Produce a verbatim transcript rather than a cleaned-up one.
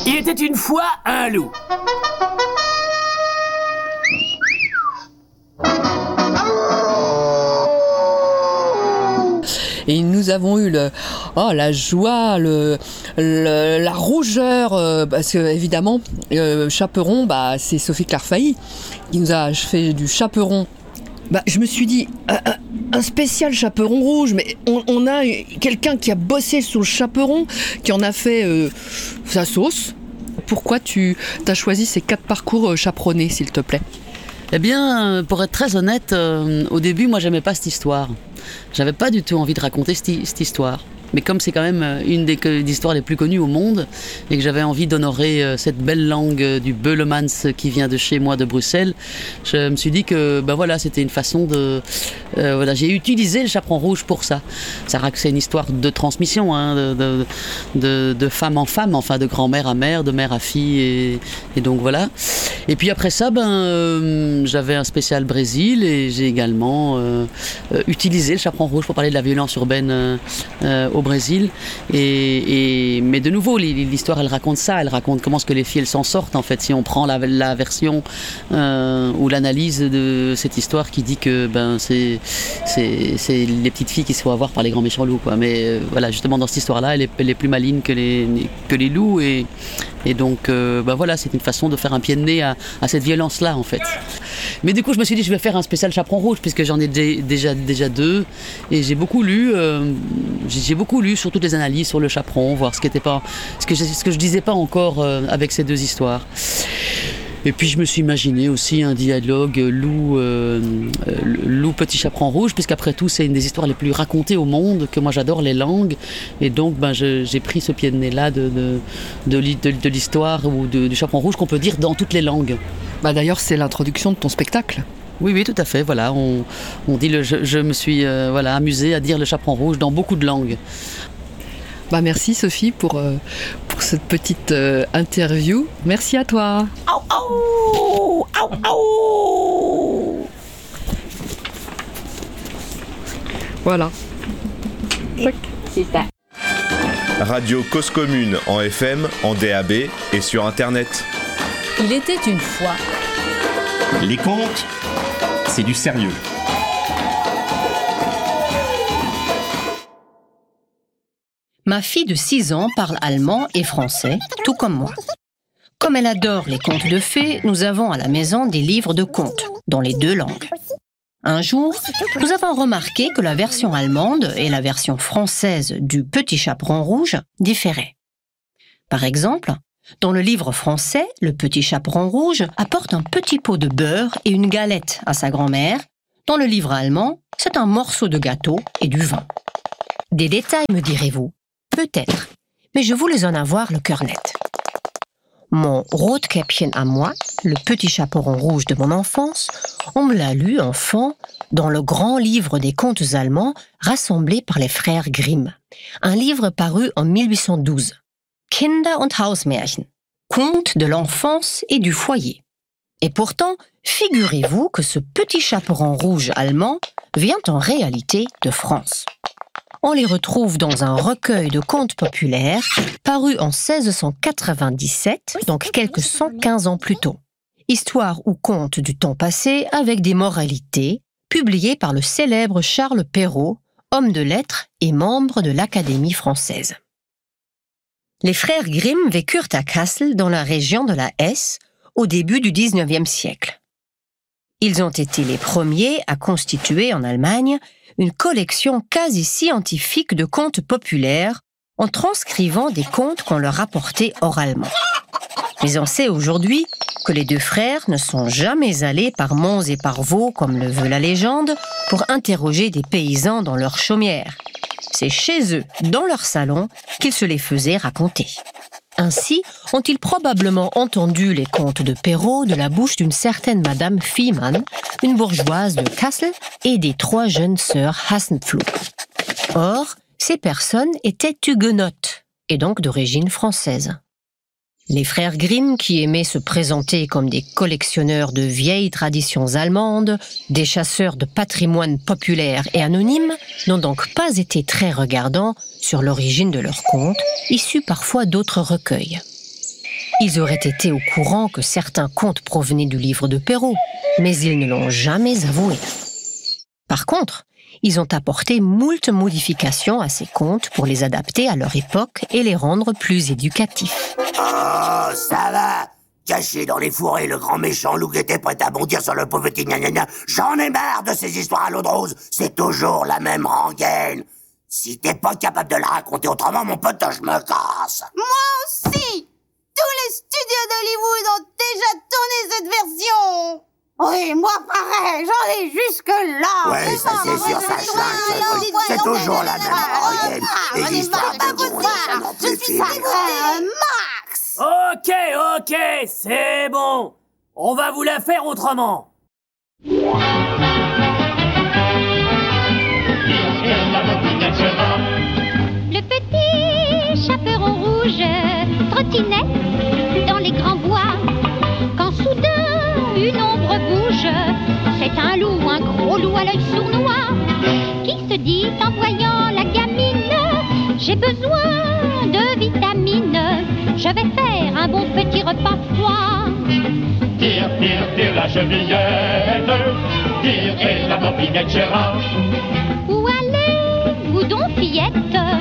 Il était une fois un loup. Et nous avons eu le, oh, la joie, le, le, la rougeur, euh, parce que évidemment, euh, Chaperon, bah, c'est Sophie Claire-Failly qui nous a fait du Chaperon. Bah, je me suis dit, un, un spécial Chaperon rouge, mais on, on a quelqu'un qui a bossé sur le Chaperon, qui en a fait euh, sa sauce. Pourquoi tu as choisi ces quatre parcours chaperonnés, s'il te plaît ? Eh bien, pour être très honnête, euh, au début, moi, j'aimais pas cette histoire. J'avais pas du tout envie de raconter cette, cette histoire. Mais comme c'est quand même une des, des histoires les plus connues au monde, et que j'avais envie d'honorer euh, cette belle langue euh, du Beulemans qui vient de chez moi, de Bruxelles, je me suis dit que ben voilà, c'était une façon de... Euh, voilà, j'ai utilisé le chaperon rouge pour ça. Ça c'est une histoire de transmission, hein, de, de, de, de femme en femme, enfin de grand-mère à mère, de mère à fille, et, et donc voilà. Et puis après ça, ben, euh, j'avais un spécial Brésil, et j'ai également euh, euh, utilisé le chaperon rouge pour parler de la violence urbaine euh, euh, au Brésil. Et, et, mais de nouveau, l'histoire, elle raconte ça, elle raconte comment est-ce que les filles, elles s'en sortent, en fait, si on prend la, la version euh, ou l'analyse de cette histoire qui dit que ben, c'est, c'est, c'est les petites filles qui se font avoir par les grands méchants loups, quoi. Mais euh, voilà, justement, dans cette histoire-là, elle est, elle est plus maligne que les, que les loups, et, et donc, euh, ben voilà, c'est une façon de faire un pied de nez à, à cette violence-là, en fait. Mais du coup, je me suis dit, je vais faire un spécial chaperon rouge, puisque j'en ai déjà, déjà deux, et j'ai beaucoup lu, euh, j'ai beaucoup lu sur toutes les analyses sur le chaperon, voir ce qui était pas, ce que je, ce que je disais pas encore euh, avec ces deux histoires. Et puis je me suis imaginé aussi un dialogue loup, euh, loup petit chaperon rouge, puisqu'après tout c'est une des histoires les plus racontées au monde, que moi j'adore les langues, et donc ben, je, j'ai pris ce pied de nez là de, de, de, de, de l'histoire ou de, du chaperon rouge qu'on peut dire dans toutes les langues. Bah d'ailleurs c'est l'introduction de ton spectacle. Oui, oui, tout à fait. Voilà, on, on dit le, je, je me suis euh, voilà, amusée à dire le chaperon rouge dans beaucoup de langues. Bah merci Sophie pour, euh, pour cette petite euh, interview. Merci à toi. Au, au, au, au. Voilà. C'est ça. Radio Cause Commune en F M, en D A B et sur Internet. Il était une fois. Les contes, c'est du sérieux. Ma fille de six ans parle allemand et français, tout comme moi. Comme elle adore les contes de fées, nous avons à la maison des livres de contes, dans les deux langues. Un jour, nous avons remarqué que la version allemande et la version française du Petit Chaperon rouge différaient. Par exemple, dans le livre français, le Petit Chaperon rouge apporte un petit pot de beurre et une galette à sa grand-mère. Dans le livre allemand, c'est un morceau de gâteau et du vin. Des détails, me direz-vous ? Peut-être, mais je voulais en avoir le cœur net. Mon Rotkäppchen à moi, le petit chaperon rouge de mon enfance, on me l'a lu enfant dans le grand livre des contes allemands rassemblés par les frères Grimm, un livre paru en mille huit cent douze. Kinder- und Hausmärchen, contes de l'enfance et du foyer. Et pourtant, figurez-vous que ce petit chaperon rouge allemand vient en réalité de France. On les retrouve dans un recueil de contes populaires paru en seize cent quatre-vingt-dix-sept, donc quelques cent quinze ans plus tôt. Histoire ou conte du temps passé avec des moralités, publié par le célèbre Charles Perrault, homme de lettres et membre de l'Académie française. Les frères Grimm vécurent à Kassel, dans la région de la Hesse, au début du dix-neuvième siècle. Ils ont été les premiers à constituer en Allemagne une collection quasi scientifique de contes populaires en transcrivant des contes qu'on leur rapportait oralement. Mais on sait aujourd'hui que les deux frères ne sont jamais allés par monts et par vaux, comme le veut la légende, pour interroger des paysans dans leur chaumière. C'est chez eux, dans leur salon, qu'ils se les faisaient raconter. Ainsi ont-ils probablement entendu les contes de Perrault de la bouche d'une certaine Madame Viehmann, une bourgeoise de Kassel, et des trois jeunes sœurs Hassenpflug. Or, ces personnes étaient huguenotes, et donc d'origine française. Les frères Grimm, qui aimaient se présenter comme des collectionneurs de vieilles traditions allemandes, des chasseurs de patrimoine populaire et anonyme, n'ont donc pas été très regardants sur l'origine de leurs contes, issus parfois d'autres recueils. Ils auraient été au courant que certains contes provenaient du livre de Perrault, mais ils ne l'ont jamais avoué. Par contre, ils ont apporté moult modifications à ces contes pour les adapter à leur époque et les rendre plus éducatifs. Oh, ça va. Caché dans les fourrés, le grand méchant loup était prêt à bondir sur le pauvre petit gna-gna-gna. J'en ai marre de ces histoires à l'eau de rose. C'est toujours la même rengaine. Si t'es pas capable de la raconter autrement, mon pote, je me casse. Moi aussi. Tous les studios d'Hollywood ont déjà tourné cette version. Oui, moi pareil, j'en ai jusque-là. Ouais, ça c'est sûr, ça change. C'est toujours la même rengaine. Les histoires d'abondance, ça n'en plus Je suis sacré, Max. Ok, ok, c'est bon. On va vous la faire autrement. Le petit chaperon rouge trottinait dans les grands bois. Quand soudain une ombre bouge, c'est un loup, un gros loup à l'œil sournois, qui se dit en voyant la gamine: j'ai besoin de vitamines, je vais faire un bon petit repas froid. Tire, tire, tire la chevillette, tire et la bobinette Gérard. Où allez-vous donc, fillette?